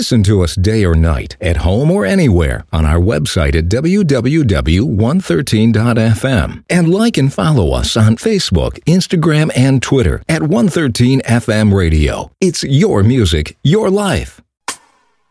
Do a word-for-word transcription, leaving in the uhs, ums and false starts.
Listen to us day or night, at home or anywhere, on our website at w w w dot one thirteen dot f m. And like and follow us on Facebook, Instagram, and Twitter at one thirteen F M Radio. It's your music, your life.